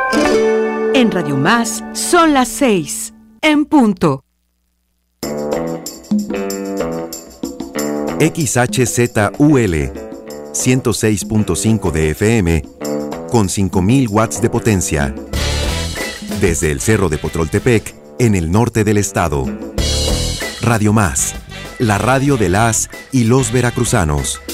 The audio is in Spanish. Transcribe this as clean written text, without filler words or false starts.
En Radio Más son las 6, en punto. XHZUL 106.5 de FM con 5.000 watts de potencia. Desde el Cerro de Potroltepec, en el norte del estado. Radio Más, la radio de las y los veracruzanos.